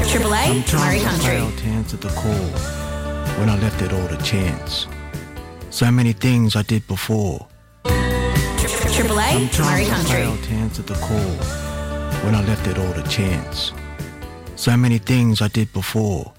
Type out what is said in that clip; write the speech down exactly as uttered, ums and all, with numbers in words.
Triple A, Murray Country. Sometimes to answer the call when I left it all to chance. So many things I did before. Triple A, Murray Country. To answer the call when I left it all to chance. So many things I did before.